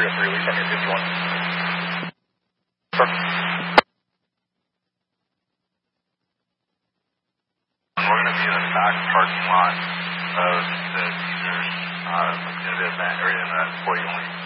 303, release on your 51. We're going to be in the back parking lot of the teaser's event area, and that's for you only.